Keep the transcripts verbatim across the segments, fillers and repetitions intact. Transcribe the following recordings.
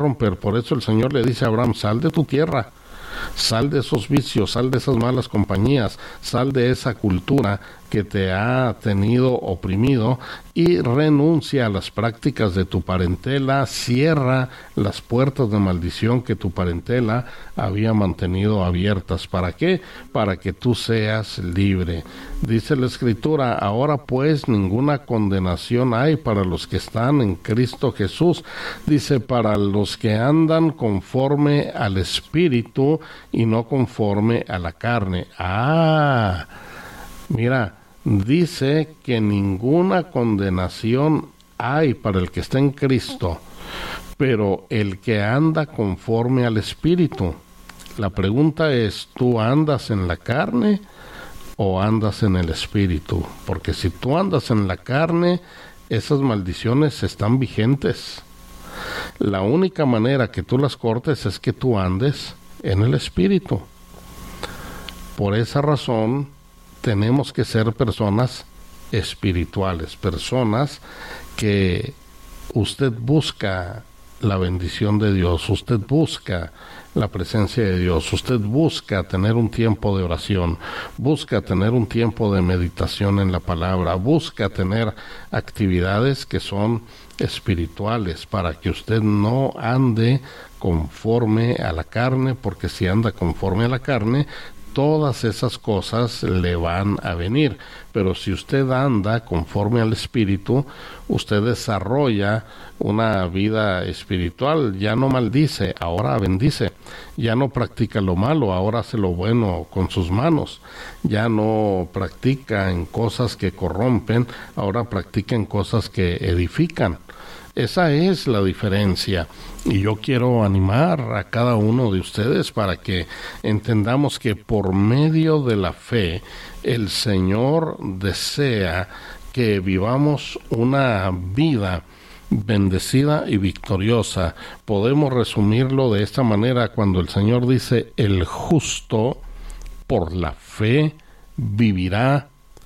romper. Por eso el Señor le dice a Abraham, sal de tu tierra, sal de esos vicios, sal de esas malas compañías, sal de esa cultura que te ha tenido oprimido y renuncia a las prácticas de tu parentela, cierra las puertas de maldición que tu parentela había mantenido abiertas. ¿Para qué? Para que tú seas libre. Dice la Escritura, ahora pues ninguna condenación hay para los que están en Cristo Jesús. Dice, para los que andan conforme al Espíritu y no conforme a la carne. Ah, mira, dice que ninguna condenación hay para el que está en Cristo, pero el que anda conforme al Espíritu. La pregunta es, ¿tú andas en la carne o andas en el Espíritu? Porque si tú andas en la carne, esas maldiciones están vigentes. La única manera que tú las cortes es que tú andes en el Espíritu. Por esa razón, tenemos que ser personas espirituales, personas que usted busca la bendición de Dios, usted busca la presencia de Dios, usted busca tener un tiempo de oración, busca tener un tiempo de meditación en la palabra, busca tener actividades que son espirituales para que usted no ande conforme a la carne, porque si anda conforme a la carne, todas esas cosas le van a venir. Pero si usted anda conforme al Espíritu, usted desarrolla una vida espiritual, ya no maldice, ahora bendice, ya no practica lo malo, ahora hace lo bueno con sus manos, ya no practica en cosas que corrompen, ahora practica en cosas que edifican. Esa es la diferencia, y yo quiero animar a cada uno de ustedes para que entendamos que por medio de la fe el Señor desea que vivamos una vida bendecida y victoriosa. Podemos resumirlo de esta manera cuando el Señor dice, el justo por la fe vivirá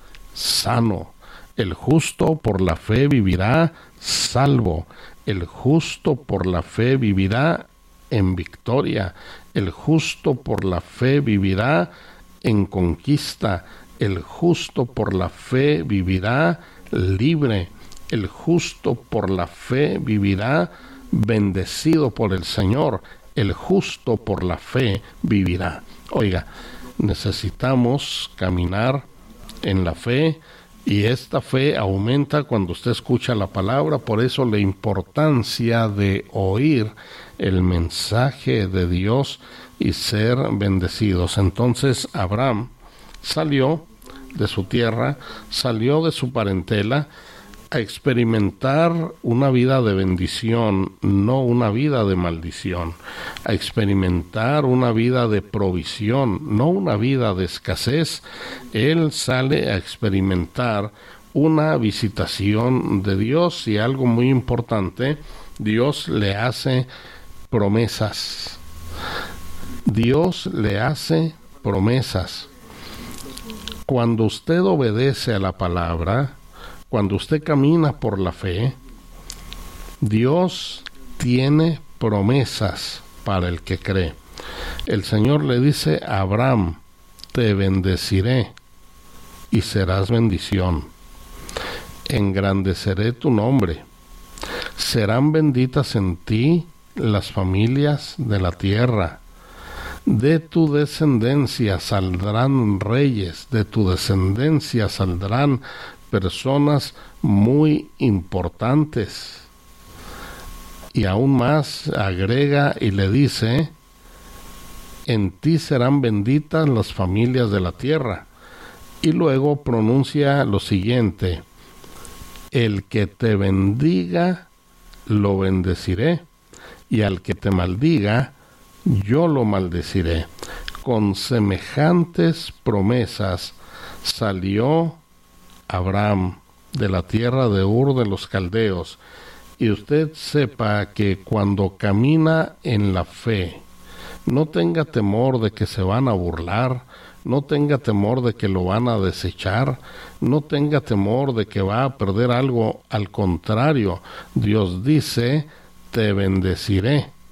sano. El justo por la fe vivirá salvo. El justo por la fe vivirá en victoria. El justo por la fe vivirá en conquista. El justo por la fe vivirá libre. El justo por la fe vivirá bendecido por el Señor. El justo por la fe vivirá. Oiga, necesitamos caminar en la fe, y esta fe aumenta cuando usted escucha la palabra. Por eso la importancia de oír el mensaje de Dios y ser bendecidos. Entonces Abraham salió de su tierra, salió de su parentela a experimentar una vida de bendición, no una vida de maldición, a experimentar una vida de provisión, no una vida de escasez. Él sale a experimentar una visitación de Dios, y algo muy importante, Dios le hace promesas. Dios le hace promesas. Cuando usted obedece a la palabra, cuando usted camina por la fe, Dios tiene promesas para el que cree. El Señor le dice a Abraham, te bendeciré y serás bendición. Engrandeceré tu nombre. Serán benditas en ti las familias de la tierra. De tu descendencia saldrán reyes, de tu descendencia saldrán personas muy importantes. Y aún más agrega y le dice, en ti serán benditas las familias de la tierra. Y luego pronuncia lo siguiente, el que te bendiga, lo bendeciré, y al que te maldiga, yo lo maldeciré. Con semejantes promesas salió Abraham de la tierra de Ur de los Caldeos. Y usted sepa que cuando camina en la fe, no tenga temor de que se van a burlar, no tenga temor de que lo van a desechar, no tenga temor de que va a perder algo. Al contrario, Dios dice, te bendeciré.